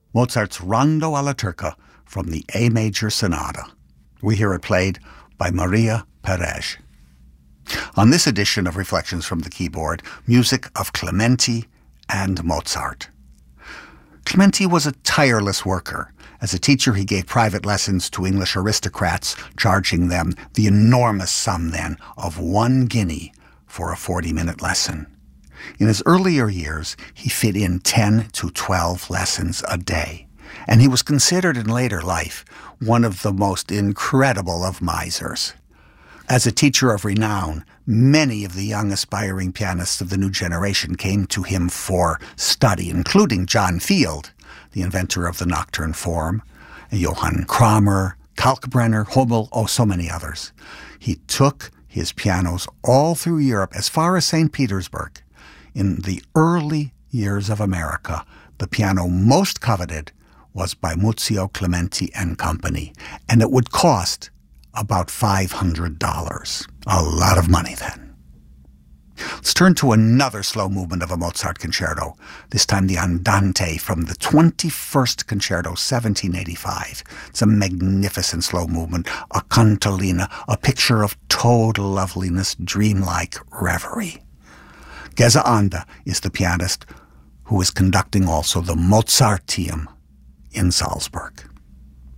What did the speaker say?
Mozart's Rondo alla Turca from the A Major Sonata. We hear it played by Maria Perez. On this edition of Reflections from the Keyboard, music of Clementi and Mozart. Clementi was a tireless worker. As a teacher, he gave private lessons to English aristocrats, charging them the enormous sum then of 1 guinea for a 40-minute lesson. In his earlier years, he fit in 10 to 12 lessons a day, and he was considered in later life one of the most incredible of misers. As a teacher of renown, many of the young aspiring pianists of the new generation came to him for study, including John Field, the inventor of the nocturne form, and Johann Kramer, Kalkbrenner, Hummel, so many others. He took his pianos all through Europe as far as St. Petersburg. In the early years of America, the piano most coveted was by Muzio Clementi and Company, and it would cost about $500. A lot of money then. Let's turn to another slow movement of a Mozart concerto, this time the Andante from the 21st Concerto, 1785. It's a magnificent slow movement, a cantolina, a picture of total loveliness, dreamlike reverie. Geza Anda is the pianist who is conducting also the Mozarteum in Salzburg.